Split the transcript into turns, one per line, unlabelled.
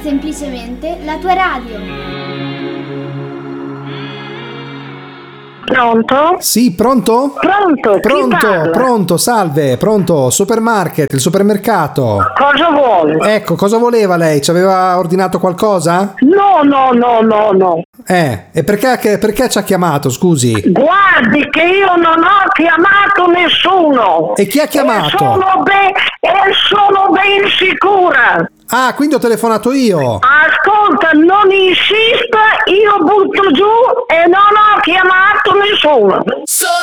semplicemente la tua radio.
Pronto?
Sì, pronto?
Pronto?
Pronto, salve, pronto, supermarket, il supermercato.
Cosa vuole?
Ecco, cosa voleva lei? Ci aveva ordinato qualcosa?
No.
E perché ci ha chiamato, scusi?
Guardi che io non ho chiamato nessuno.
E chi ha chiamato?
Sono ben sicura.
Ah, quindi ho telefonato io.
Ascolta, non insista, io butto giù e non ho chiamato nessuno.